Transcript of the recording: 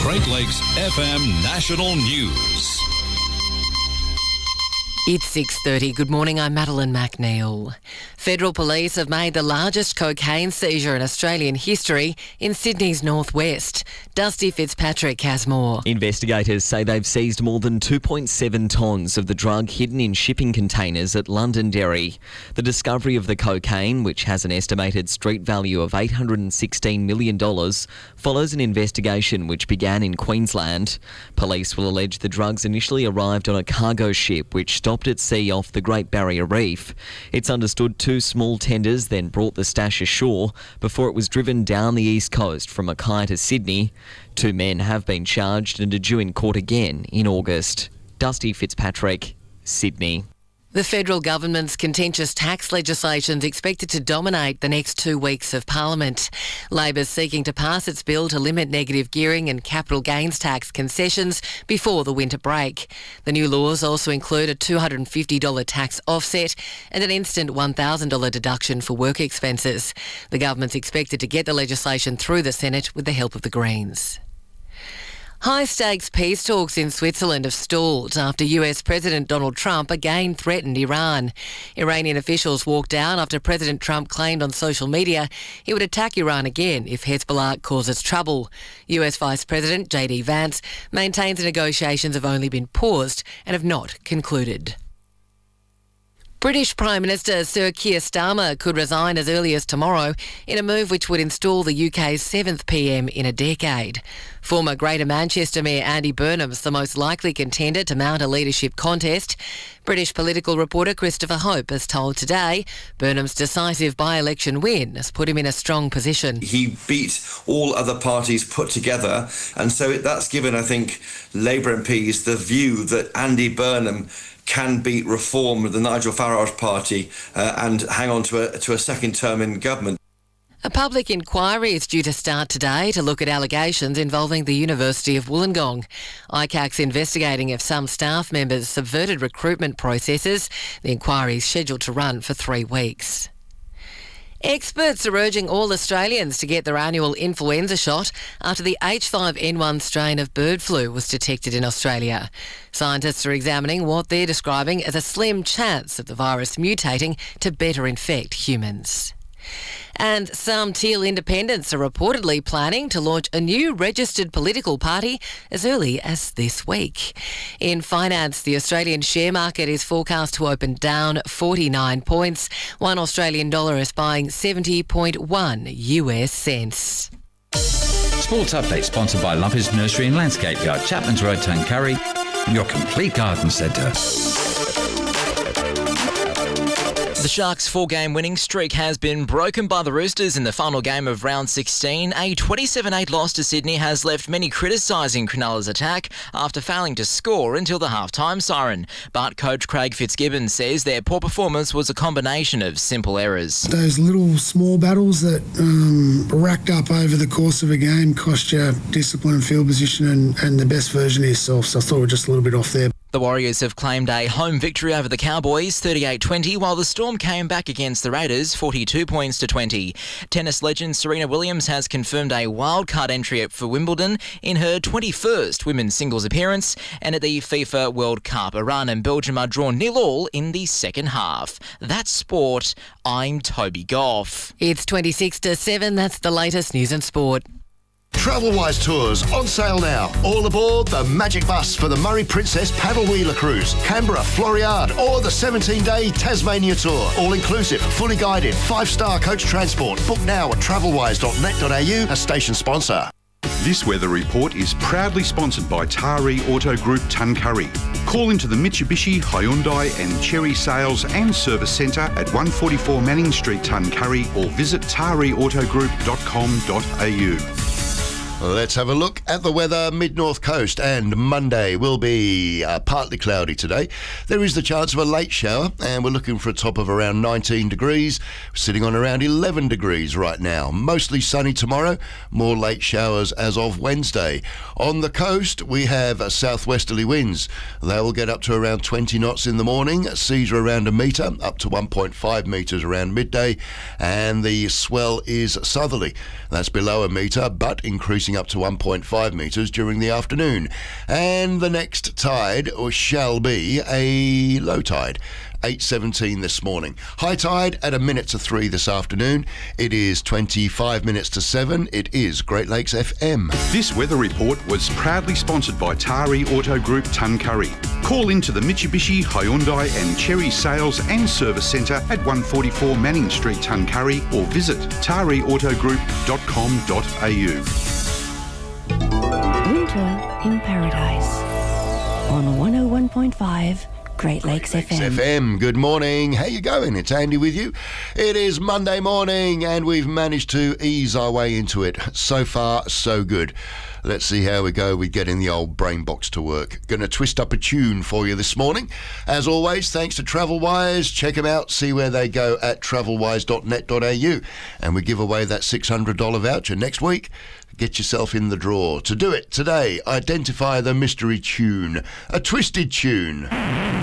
Great Lakes FM National News. It's 6:30. Good morning, I'm Madeline McNeil. Federal police have made the largest cocaine seizure in Australian history in Sydney's northwest. Dusty Fitzpatrick has more. Investigators say they've seized more than 2.7 tonnes of the drug hidden in shipping containers at Londonderry. The discovery of the cocaine, which has an estimated street value of $816 million, follows an investigation which began in Queensland. Police will allege the drugs initially arrived on a cargo ship which stopped at sea off the Great Barrier Reef. It's understood two small tenders then brought the stash ashore before it was driven down the east coast from Mackay to Sydney. Two men have been charged and are due in court again in August. Dusty Fitzpatrick, Sydney. The federal government's contentious tax legislation is expected to dominate the next 2 weeks of Parliament. Labor's seeking to pass its bill to limit negative gearing and capital gains tax concessions before the winter break. The new laws also include a $250 tax offset and an instant $1,000 deduction for work expenses. The government's expected to get the legislation through the Senate with the help of the Greens. High-stakes peace talks in Switzerland have stalled after US President Donald Trump again threatened Iran. Iranian officials walked down after President Trump claimed on social media he would attack Iran again if Hezbollah causes trouble. US Vice President JD Vance maintains the negotiations have only been paused and have not concluded. British Prime Minister Sir Keir Starmer could resign as early as tomorrow in a move which would install the UK's 7th PM in a decade. Former Greater Manchester Mayor Andy Burnham's the most likely contender to mount a leadership contest. British political reporter Christopher Hope has told Today Burnham's decisive by-election win has put him in a strong position. He beat all other parties put together, and so that's given, I think, Labour MPs the view that Andy Burnham can beat Reform, the Nigel Farage party, and hang on to a second term in government. A public inquiry is due to start today to look at allegations involving the University of Wollongong. ICAC's investigating if some staff members subverted recruitment processes. The inquiry is scheduled to run for 3 weeks. Experts are urging all Australians to get their annual influenza shot after the H5N1 strain of bird flu was detected in Australia. Scientists are examining what they're describing as a slim chance of the virus mutating to better infect humans. And some Teal independents are reportedly planning to launch a new registered political party as early as this week. In finance, the Australian share market is forecast to open down 49 points. $1 Australian is buying 70.1 US cents. Sports Update sponsored by Lumpers Nursery and Landscape Yard, Chapman's Road, Tuncurry, your complete garden centre. The Sharks' 4-game winning streak has been broken by the Roosters in the final game of round 16. A 27-8 loss to Sydney has left many criticising Cronulla's attack after failing to score until the half-time siren. But coach Craig Fitzgibbon says their poor performance was a combination of simple errors. Those little small battles that racked up over the course of a game cost you discipline and field position and the best version of yourself. So I thought we were just a little bit off there. The Warriors have claimed a home victory over the Cowboys, 38-20, while the Storm came back against the Raiders, 42 points to 20. Tennis legend Serena Williams has confirmed a wildcard entry for Wimbledon in her 21st women's singles appearance, and at the FIFA World Cup, Iran and Belgium are drawn 0-0 in the second half. That's sport. I'm Toby Goff. It's 26 to 7. That's the latest news and sport. Travelwise Tours on sale now. All aboard the Magic Bus for the Murray Princess Paddle Wheeler Cruise, Canberra, Floriade, or the 17-day Tasmania Tour. All inclusive, fully guided, 5-star coach transport. Book now at travelwise.net.au, a station sponsor. This weather report is proudly sponsored by Taree Auto Group Tuncurry. Call into the Mitsubishi, Hyundai and Chery Sales and Service Centre at 144 Manning Street, Tuncurry, or visit tareeautogroup.com.au. Let's have a look at the weather. Mid-North Coast, and Monday will be partly cloudy today. There is the chance of a late shower, and we're looking for a top of around 19 degrees. We're sitting on around 11 degrees right now. Mostly sunny tomorrow, more late showers as of Wednesday. On the coast, we have southwesterly winds. They will get up to around 20 knots in the morning. Seas are around a metre, up to 1.5 metres around midday, and the swell is southerly. That's below a metre, but increasing increasing up to 1.5 metres during the afternoon. And the next tide shall be a low tide. 8:17 this morning. High tide at 2:01 this afternoon. It is 25 minutes to 7. It is Great Lakes FM. This weather report was proudly sponsored by Tari Auto Group Tuncurry. Call into the Mitsubishi, Hyundai and Cherry Sales and Service Centre at 144 Manning Street, Tuncurry, or visit tariautogroup.com.au. Winter in Paradise on 101.5 Great Lakes FM. Good morning. How you going? It's Andy with you. It is Monday morning and we've managed to ease our way into it. So far, so good. Let's see how we go with getting the old brain box to work. Going to twist up a tune for you this morning. As always, thanks to TravelWise. Check them out. See where they go at travelwise.net.au. And we give away that $600 voucher next week. Get yourself in the draw. To do it today, identify the mystery tune. A twisted tune.